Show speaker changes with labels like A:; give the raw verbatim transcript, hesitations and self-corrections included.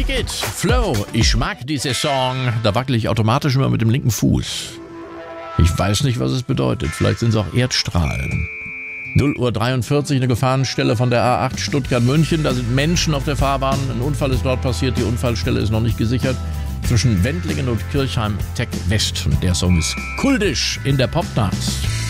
A: Kick It, Flow, ich mag diese Song. Da wackel ich automatisch immer mit dem linken Fuß. Ich weiß nicht, was es bedeutet. Vielleicht sind es auch Erdstrahlen. null Uhr dreiundvierzig, eine Gefahrenstelle von der A acht Stuttgart-München. Da sind Menschen auf der Fahrbahn. Ein Unfall ist dort passiert. Die Unfallstelle ist noch nicht gesichert. Zwischen Wendlingen und Kirchheim Tech West. Und der Song ist kultisch in der Popnacht.